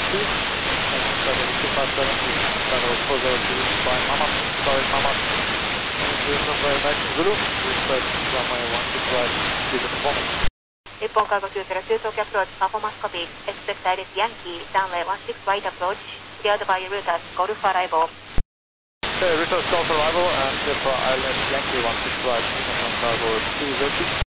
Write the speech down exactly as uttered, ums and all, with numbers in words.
two. And seven two five seven, channel four zero two by Mama. Sorry, Mama. Zero November American Zulu. Request runway one six right, Houston performance. Nippon Cargo two zero two, Tokyo approach, performance copy. Expect direct Yankee, runway one six right approach, cleared by routers, Golf arrival. Okay, routers Golf arrival and cleared for Island Yankee one six right, Nippon Cargo two zero two.